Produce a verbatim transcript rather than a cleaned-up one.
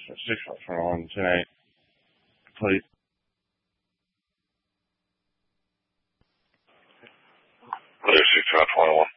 six five twenty-one, ten eight, complete. Clear six five twenty-one.